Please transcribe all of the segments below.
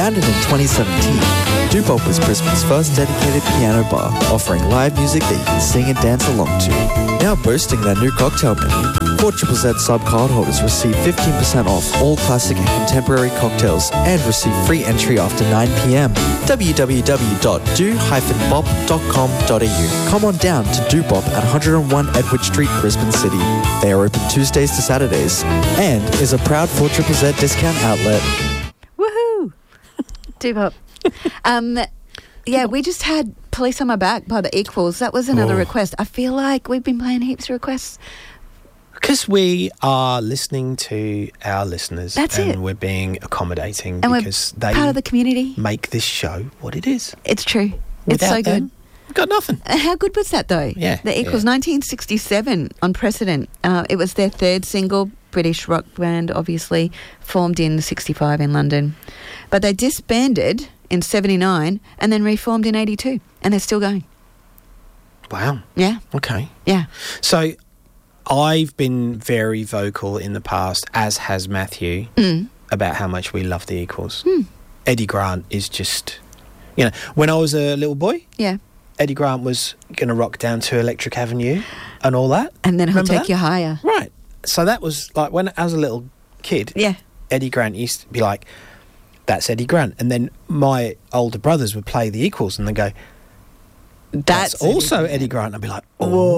Founded in 2017, Doo-Bop was Brisbane's first dedicated piano bar, offering live music that you can sing and dance along to. Now boasting their new cocktail menu, 4ZZZ Sub cardholders receive 15% off all classic and contemporary cocktails and receive free entry after 9 p.m. www.do-bop.com.au. Come on down to Doo-Bop at 101 Edward Street, Brisbane City. They are open Tuesdays to Saturdays and is a proud 4ZZZ discount outlet. Woohoo! Doo-Bop. Yeah, we just had Police on My Back by the Equals. That was another request. I feel like we've been playing heaps of requests. Because we are listening to our listeners. That's and it. We're being accommodating And because we're they part of the community. make this show what it is. It's true. Without it's so them, good. we've got nothing. How good was that, though? Yeah, The Equals, yeah. 1967 on Precedent. It was their third single, British rock band, obviously, formed in 65 in London. But they disbanded in 79 and then reformed in 82, and they're still going. Wow. Yeah, Okay. yeah. So I've been very vocal in the past, as has Matthew, about how much we love the Equals. Eddie Grant is just, when I was a little boy, Yeah. Eddie Grant was going to rock down to Electric Avenue and all that. And then he'll Remember take that? you higher. Right. So that was like when I was a little kid, Yeah. Eddie Grant used to be like, that's Eddie Grant. And then my older brothers would play the Equals and they'd go, that's also Eddie Grant. I'd be like,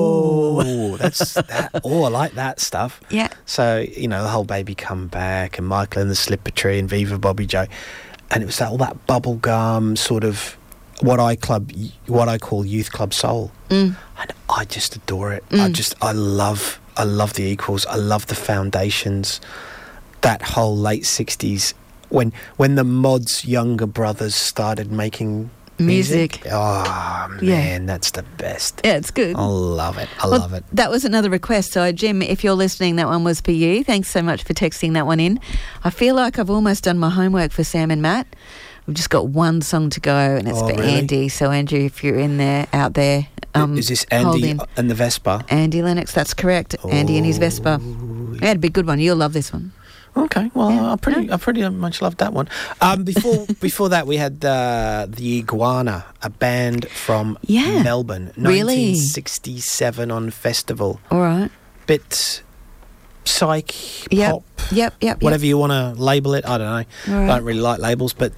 oh, that's that. Oh, I like that stuff. Yeah. So, the whole Baby Come Back and Michael and the Slipper Tree and Viva Bobby Joe. And it was all that bubblegum sort of what I call youth club soul. And I just adore it. I love the Equals. I love the Foundations. That whole late 60s when the Mod's younger brothers started making music. Oh, man, that's the best. Yeah, it's good. I love it. I love it. That was another request. So, Jim, if you're listening, that one was for you. Thanks so much for texting that one in. I feel like I've almost done my homework for Sam and Matt. We've just got one song to go, and it's for really? Andy. So, Andrew, if you're out there, Is this Andy and the Vespa? Andy Lennox, that's correct. Andy and his Vespa. Yeah, it'd be a good one. You'll love this one. Okay, well, Yeah. I pretty much loved that one. Before that, we had the Iguana, a band from Melbourne, Really? 1967 on Festival. All right. Bit psych, Yep. pop, Yep. whatever you want to label it. I don't know. All right. I don't really like labels, but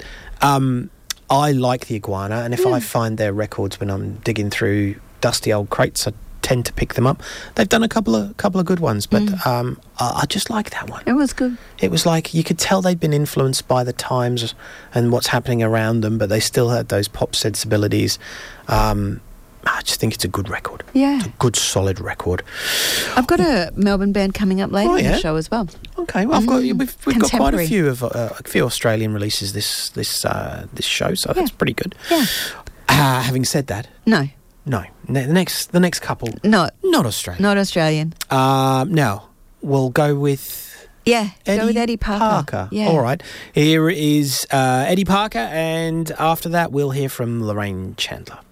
I like the Iguana, and if I find their records when I'm digging through dusty old crates, I tend to pick them up. They've done a couple of good ones, but I just like that one. It was good. It was like you could tell they'd been influenced by the times and what's happening around them, but they still had those pop sensibilities. I just think it's a good record. Yeah. It's a good, solid record. I've got a Melbourne band coming up later in the show as well. Okay, well, we've got quite a Contemporary. few Australian releases this show, so that's pretty good. Yeah. Having said that, No. the next couple, Not Australian. Not Australian. Now we'll go with. Yeah, go with Eddie Parker. Yeah. All right. Here is Eddie Parker, and after that, we'll hear from Lorraine Chandler.